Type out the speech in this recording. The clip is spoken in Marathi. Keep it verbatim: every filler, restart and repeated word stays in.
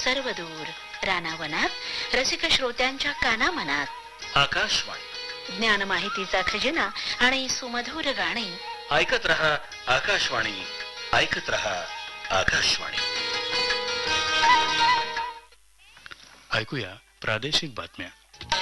सर्व दूर रानावनात रसिक श्रोत्यांच्या कानामनात आकाशवाणी ज्ञान माहितीचा खजिना आणि सुमधुर गाणी ऐकत रहा आकाशवाणी, ऐकत रहा आकाशवाणी. ऐकूया प्रादेशिक बातम्या.